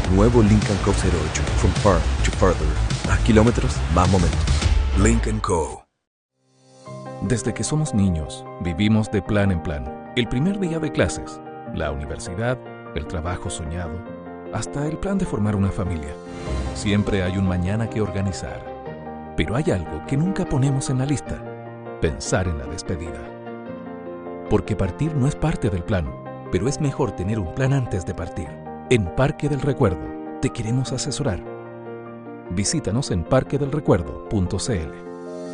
Nuevo Lincoln Co. 08. From far to farther. A kilómetros, más momentos. Lincoln Co. Desde que somos niños, vivimos de plan en plan. El primer día de clases, la universidad, el trabajo soñado, hasta el plan de formar una familia. Siempre hay un mañana que organizar. Pero hay algo que nunca ponemos en la lista: pensar en la despedida. Porque partir no es parte del plan, pero es mejor tener un plan antes de partir. En Parque del Recuerdo te queremos asesorar. Visítanos en parquedelrecuerdo.cl.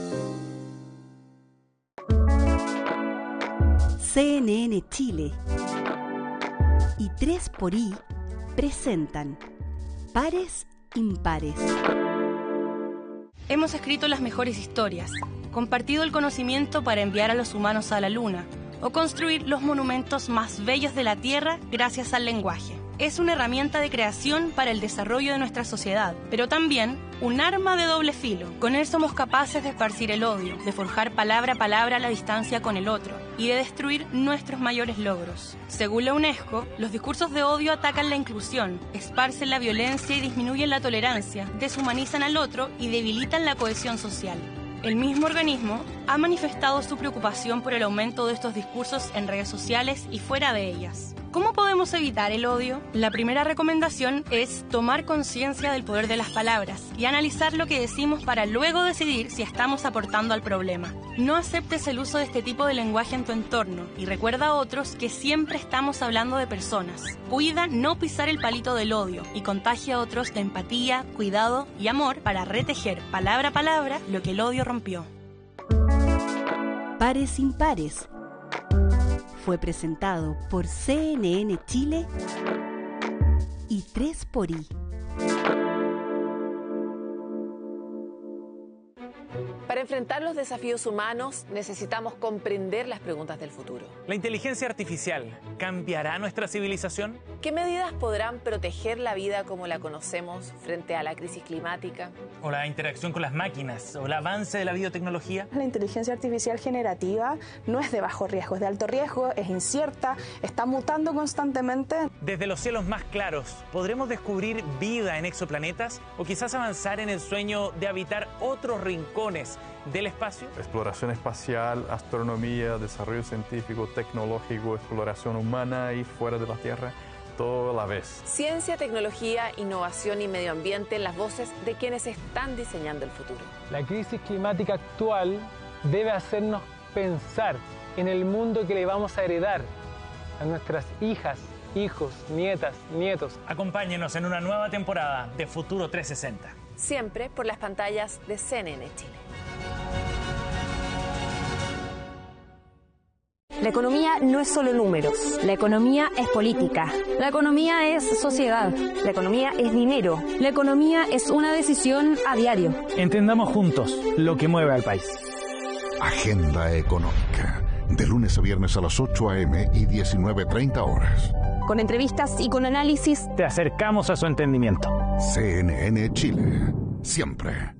CNN Chile y 3xI presentan Pares Impares. Hemos escrito las mejores historias, compartido el conocimiento para enviar a los humanos a la Luna o construir los monumentos más bellos de la Tierra gracias al lenguaje. Es una herramienta de creación para el desarrollo de nuestra sociedad, pero también un arma de doble filo. Con él somos capaces de esparcir el odio, de forjar palabra a palabra la distancia con el otro y de destruir nuestros mayores logros. Según la UNESCO, los discursos de odio atacan la inclusión, esparcen la violencia y disminuyen la tolerancia, deshumanizan al otro y debilitan la cohesión social. El mismo organismo ha manifestado su preocupación por el aumento de estos discursos en redes sociales y fuera de ellas. ¿Cómo podemos evitar el odio? La primera recomendación es tomar conciencia del poder de las palabras y analizar lo que decimos para luego decidir si estamos aportando al problema. No aceptes el uso de este tipo de lenguaje en tu entorno y recuerda a otros que siempre estamos hablando de personas. Cuida no pisar el palito del odio y contagia a otros de empatía, cuidado y amor para retejer palabra a palabra lo que el odio rompió. Pares Impares fue presentado por CNN Chile y 3xI. Para enfrentar los desafíos humanos necesitamos comprender las preguntas del futuro. ¿La inteligencia artificial cambiará nuestra civilización? ¿Qué medidas podrán proteger la vida como la conocemos frente a la crisis climática? ¿O la interacción con las máquinas? ¿O el avance de la biotecnología? La inteligencia artificial generativa no es de bajo riesgo, es de alto riesgo, es incierta, está mutando constantemente. Desde los cielos más claros, ¿podremos descubrir vida en exoplanetas? ¿O quizás avanzar en el sueño de habitar otros rincones del espacio? Exploración espacial, astronomía, desarrollo científico, tecnológico, exploración humana y fuera de la Tierra, todo a la vez. Ciencia, tecnología, innovación y medio ambiente en las voces de quienes están diseñando el futuro. La crisis climática actual debe hacernos pensar en el mundo que le vamos a heredar a nuestras hijas, hijos, nietas, nietos. Acompáñenos en una nueva temporada de Futuro 360. Siempre por las pantallas de CNN Chile. La economía no es solo números. La economía es política. La economía es sociedad. La economía es dinero. La economía es una decisión a diario. Entendamos juntos lo que mueve al país. Agenda Económica. De lunes a viernes a las 8 a.m. y 19:30 horas. Con entrevistas y con análisis, te acercamos a su entendimiento. CNN Chile. Siempre.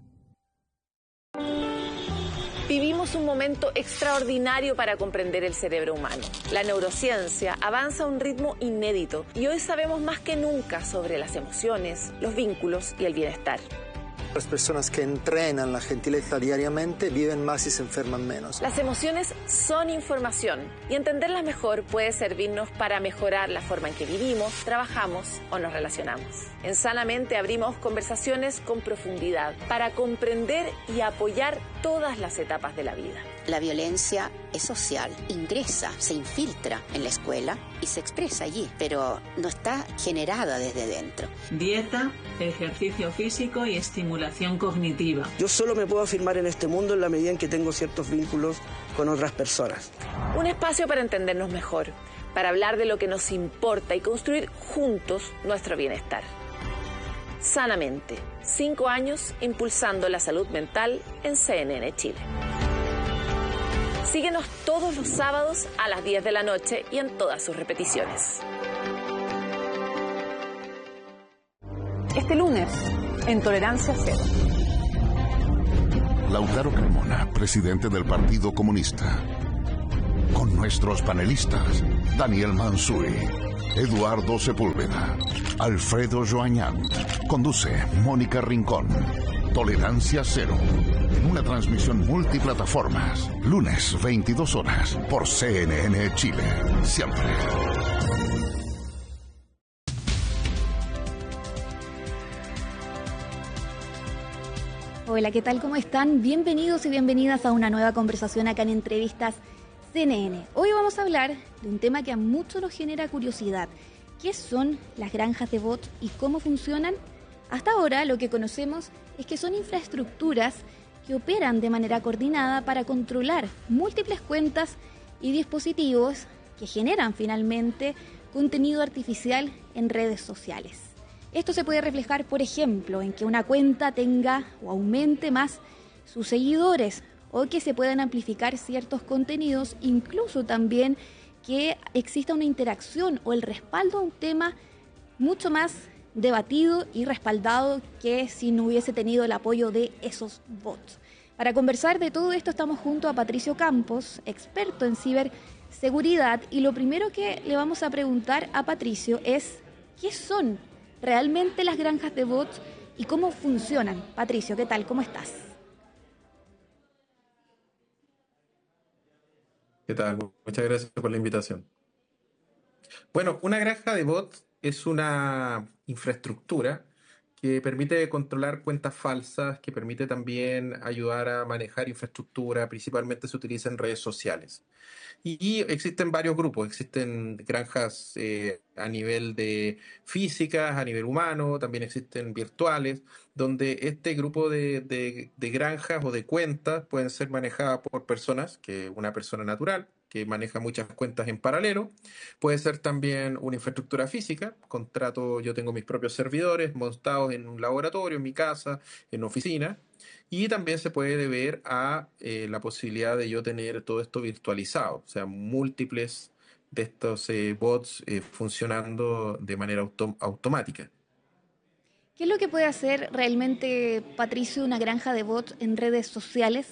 Vivimos un momento extraordinario para comprender el cerebro humano. La neurociencia avanza a un ritmo inédito y hoy sabemos más que nunca sobre las emociones, los vínculos y el bienestar. Las personas que entrenan la gentileza diariamente viven más y se enferman menos. Las emociones son información y entenderlas mejor puede servirnos para mejorar la forma en que vivimos, trabajamos o nos relacionamos. En Sanamente abrimos conversaciones con profundidad para comprender y apoyar todas las etapas de la vida. La violencia es social, ingresa, se infiltra en la escuela y se expresa allí, pero no está generada desde dentro. Dieta, ejercicio físico y estimulación cognitiva. Yo solo me puedo afirmar en este mundo en la medida en que tengo ciertos vínculos con otras personas. Un espacio para entendernos mejor, para hablar de lo que nos importa y construir juntos nuestro bienestar. Sanamente, 5 años impulsando la salud mental en CNN Chile. Síguenos todos los sábados a las 10 de la noche y en todas sus repeticiones. Este lunes, en Tolerancia Cero. Lautaro Carmona, presidente del Partido Comunista. Con nuestros panelistas, Daniel Mansuy, Eduardo Sepúlveda, Alfredo Joañán. Conduce Mónica Rincón. Tolerancia Cero. En una transmisión multiplataformas. Lunes, 22 horas, por CNN Chile. Siempre. Hola, ¿qué tal? ¿Cómo están? Bienvenidos y bienvenidas a una nueva conversación acá en Entrevistas CNN. Hoy vamos a hablar de un tema que a muchos nos genera curiosidad. ¿Qué son las granjas de bots y cómo funcionan? Hasta ahora lo que conocemos es que son infraestructuras que operan de manera coordinada para controlar múltiples cuentas y dispositivos que generan finalmente contenido artificial en redes sociales. Esto se puede reflejar, por ejemplo, en que una cuenta tenga o aumente más sus seguidores o que se puedan amplificar ciertos contenidos, incluso también que exista una interacción o el respaldo a un tema mucho más debatido y respaldado que si no hubiese tenido el apoyo de esos bots. Para conversar de todo esto estamos junto a Patricio Campos, experto en ciberseguridad, y lo primero que le vamos a preguntar a Patricio es ¿qué son realmente las granjas de bots y cómo funcionan? Patricio, ¿qué tal? ¿Cómo estás? ¿Qué tal? Muchas gracias por la invitación. Bueno, una granja de bots es una infraestructura que permite controlar cuentas falsas, que permite también ayudar a manejar infraestructura, principalmente se utiliza en redes sociales. Y existen varios grupos, existen granjas a nivel de físicas, a nivel humano, también existen virtuales, donde este grupo de granjas o de cuentas pueden ser manejadas por personas, que una persona natural, que maneja muchas cuentas en paralelo. Puede ser también una infraestructura física, yo tengo mis propios servidores montados en un laboratorio, en mi casa, en una oficina. Y también se puede deber a la posibilidad de yo tener todo esto virtualizado, o sea, múltiples de estos bots funcionando de manera automática. ¿Qué es lo que puede hacer realmente, Patricio, una granja de bots en redes sociales?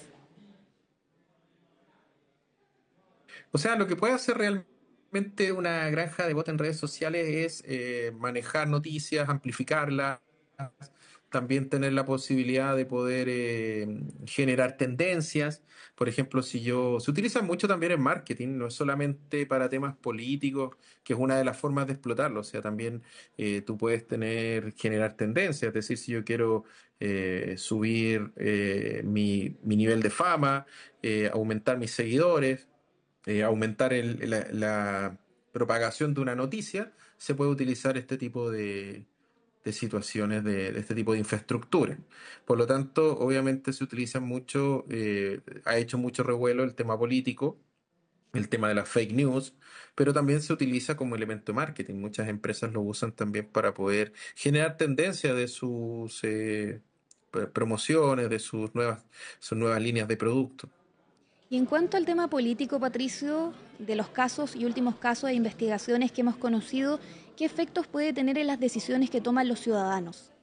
O sea, lo que puede hacer realmente una granja de bots en redes sociales es manejar noticias, amplificarlas, también tener la posibilidad de poder generar tendencias. Por ejemplo, se utiliza mucho también en marketing, no es solamente para temas políticos, que es una de las formas de explotarlo. O sea, también tú puedes generar tendencias, es decir, si yo quiero subir mi nivel de fama, aumentar mis seguidores, aumentar la propagación de una noticia, se puede utilizar este tipo de situaciones de este tipo de infraestructura. Por lo tanto, obviamente se utiliza mucho, ha hecho mucho revuelo el tema político, el tema de las fake news, pero también se utiliza como elemento de marketing. Muchas empresas lo usan también para poder generar tendencia de sus promociones, de sus nuevas líneas de producto. Y en cuanto al tema político, Patricio, de los casos y últimos casos de investigaciones que hemos conocido, ¿qué efectos puede tener en las decisiones que toman los ciudadanos?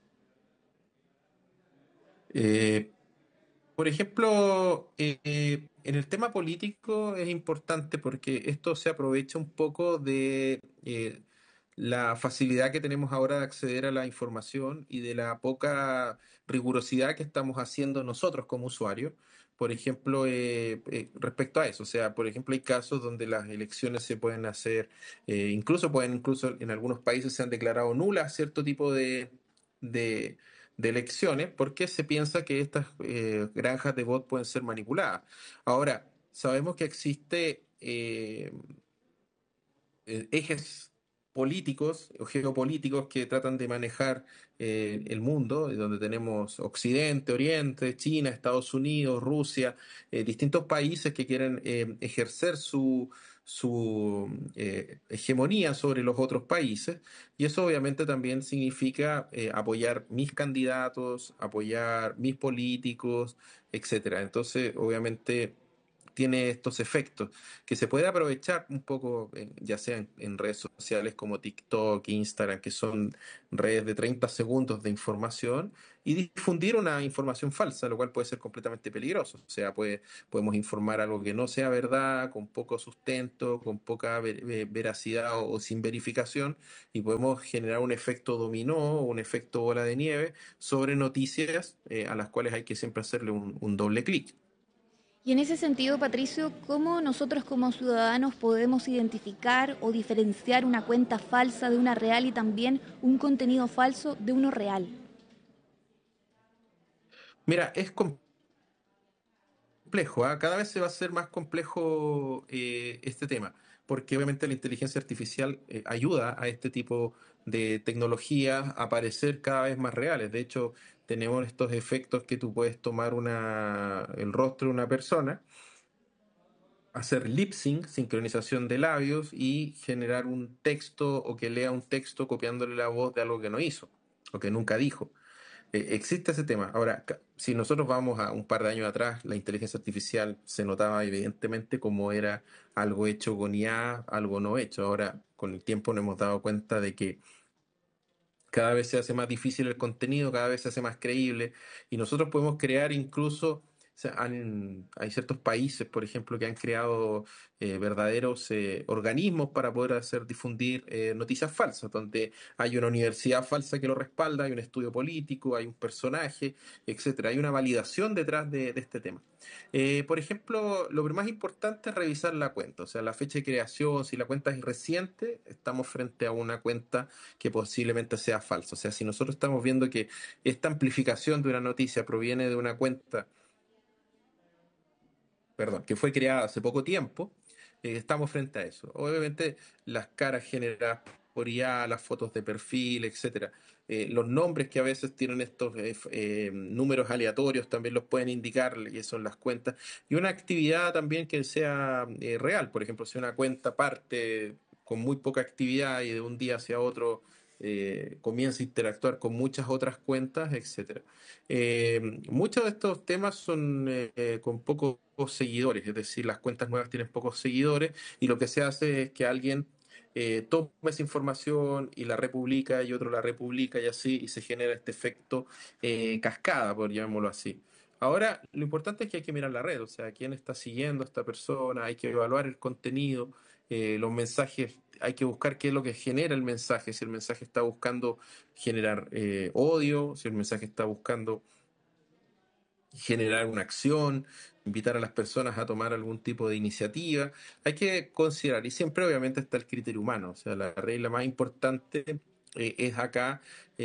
Por ejemplo, en el tema político es importante porque esto se aprovecha un poco de la facilidad que tenemos ahora de acceder a la información y de la poca rigurosidad que estamos haciendo nosotros como usuarios. Por ejemplo, respecto a eso, o sea, por ejemplo, hay casos donde las elecciones se pueden hacer, incluso en algunos países se han declarado nulas cierto tipo de elecciones porque se piensa que estas granjas de bot pueden ser manipuladas. Ahora, sabemos que existe ejes políticos o geopolíticos que tratan de manejar el mundo, donde tenemos Occidente, Oriente, China, Estados Unidos, Rusia, distintos países que quieren ejercer su hegemonía sobre los otros países, y eso obviamente también significa apoyar mis candidatos, apoyar mis políticos, etcétera. Entonces, obviamente tiene estos efectos que se puede aprovechar un poco, ya sea en redes sociales como TikTok, Instagram, que son redes de 30 segundos de información, y difundir una información falsa, lo cual puede ser completamente peligroso. O sea, podemos informar algo que no sea verdad, con poco sustento, con poca veracidad o sin verificación, y podemos generar un efecto dominó o un efecto bola de nieve sobre noticias a las cuales hay que siempre hacerle un doble clic. Y en ese sentido, Patricio, ¿cómo nosotros como ciudadanos podemos identificar o diferenciar una cuenta falsa de una real y también un contenido falso de uno real? Mira, es complejo, ¿ah? Cada vez se va a hacer más complejo este tema, porque obviamente la inteligencia artificial ayuda a este tipo de tecnologías a parecer cada vez más reales. De hecho, tenemos estos efectos que tú puedes tomar el rostro de una persona, hacer lip sync, sincronización de labios, y generar un texto o que lea un texto copiándole la voz de algo que no hizo o que nunca dijo. Existe ese tema. Ahora, si nosotros vamos a un par de años atrás, la inteligencia artificial se notaba evidentemente como era algo hecho con IA, algo no hecho. Ahora, con el tiempo nos hemos dado cuenta de que cada vez se hace más difícil el contenido, cada vez se hace más creíble, y nosotros podemos crear incluso, o sea, hay ciertos países, por ejemplo, que han creado verdaderos organismos para poder difundir noticias falsas, donde hay una universidad falsa que lo respalda, hay un estudio político, hay un personaje, etcétera. Hay una validación detrás de este tema. Por ejemplo, lo más importante es revisar la cuenta, o sea, la fecha de creación. Si la cuenta es reciente, estamos frente a una cuenta que posiblemente sea falsa. O sea, si nosotros estamos viendo que esta amplificación de una noticia proviene de una cuenta que fue creada hace poco tiempo, estamos frente a eso. Obviamente las caras generadas por IA, las fotos de perfil, etcétera, los nombres que a veces tienen estos números aleatorios también los pueden indicar, y son las cuentas, y una actividad también que sea real. Por ejemplo, si una cuenta parte con muy poca actividad y de un día hacia otro comienza a interactuar con muchas otras cuentas, etcétera. Muchos de estos temas son con pocos seguidores, es decir, las cuentas nuevas tienen pocos seguidores, y lo que se hace es que alguien toma esa información y la republica, y otro la republica, y así, y se genera este efecto cascada, por llamémoslo así. Ahora, lo importante es que hay que mirar la red, o sea, quién está siguiendo a esta persona, hay que evaluar el contenido, los mensajes, hay que buscar qué es lo que genera el mensaje, si el mensaje está buscando generar odio, si el mensaje está buscando generar una acción, invitar a las personas a tomar algún tipo de iniciativa. Hay que considerar, y siempre obviamente está el criterio humano, o sea, la regla más importante es acá,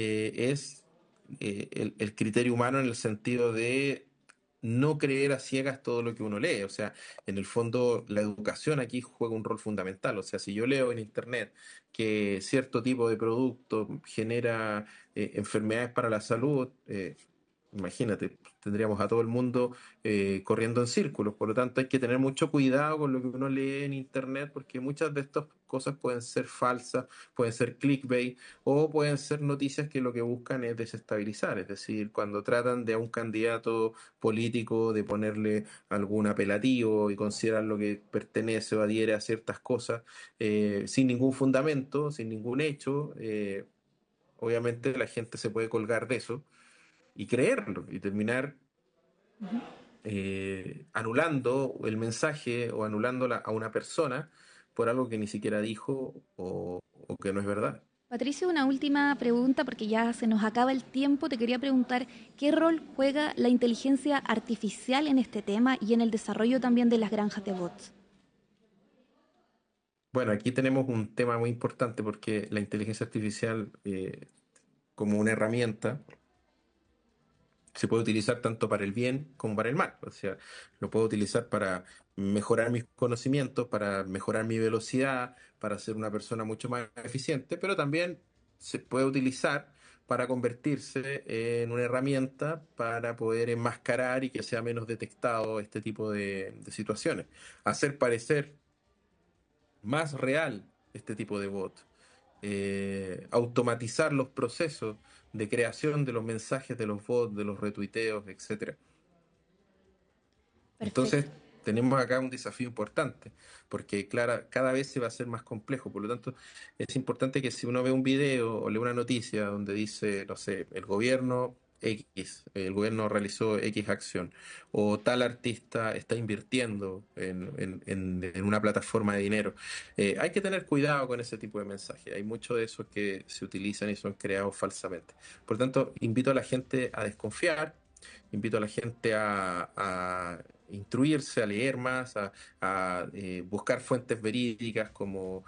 el criterio humano, en el sentido de no creer a ciegas todo lo que uno lee. O sea, en el fondo la educación aquí juega un rol fundamental. O sea, si yo leo en internet que cierto tipo de producto genera enfermedades para la salud, imagínate, tendríamos a todo el mundo corriendo en círculos. Por lo tanto, hay que tener mucho cuidado con lo que uno lee en internet, porque muchas de estas cosas pueden ser falsas, pueden ser clickbait, o pueden ser noticias que lo que buscan es desestabilizar. Es decir, cuando tratan de a un candidato político de ponerle algún apelativo y consideran lo que pertenece o adhiere a ciertas cosas sin ningún fundamento, sin ningún hecho, obviamente la gente se puede colgar de eso y creerlo, y terminar anulando el mensaje o anulando a una persona por algo que ni siquiera dijo o que no es verdad. Patricio, una última pregunta, porque ya se nos acaba el tiempo. Te quería preguntar, ¿qué rol juega la inteligencia artificial en este tema y en el desarrollo también de las granjas de bots? Bueno, aquí tenemos un tema muy importante, porque la inteligencia artificial como una herramienta se puede utilizar tanto para el bien como para el mal. O sea, lo puedo utilizar para mejorar mis conocimientos, para mejorar mi velocidad, para ser una persona mucho más eficiente, pero también se puede utilizar para convertirse en una herramienta para poder enmascarar y que sea menos detectado este tipo de situaciones. Hacer parecer más real este tipo de bot. Automatizar los procesos de creación de los mensajes de los bots, de los retuiteos, etcétera. Entonces, tenemos acá un desafío importante, porque claro, cada vez se va a hacer más complejo. Por lo tanto, es importante que si uno ve un video o lee una noticia donde dice, no sé, el gobierno realizó X acción, o tal artista está invirtiendo en una plataforma de dinero, hay que tener cuidado con ese tipo de mensajes. Hay mucho de esos que se utilizan y son creados falsamente. Por tanto, invito a la gente a desconfiar, invito a la gente a instruirse, a leer más, a buscar fuentes verídicas como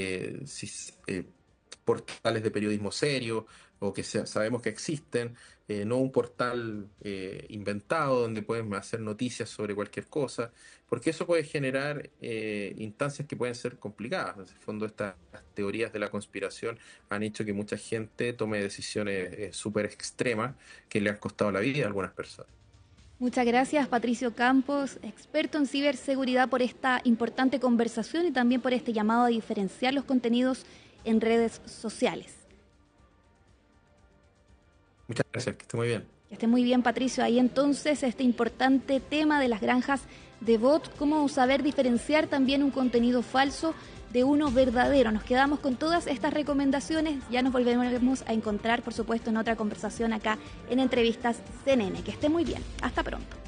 portales de periodismo serio o que sabemos que existen, no un portal inventado donde pueden hacer noticias sobre cualquier cosa, porque eso puede generar instancias que pueden ser complicadas. En el fondo, estas teorías de la conspiración han hecho que mucha gente tome decisiones súper extremas que le han costado la vida a algunas personas. Muchas gracias, Patricio Campos, experto en ciberseguridad, por esta importante conversación y también por este llamado a diferenciar los contenidos en redes sociales. Muchas gracias, que esté muy bien. Que esté muy bien, Patricio. Ahí entonces este importante tema de las granjas de bot, cómo saber diferenciar también un contenido falso de uno verdadero. Nos quedamos con todas estas recomendaciones. Ya nos volveremos a encontrar, por supuesto, en otra conversación acá en Entrevistas CNN. Que esté muy bien. Hasta pronto.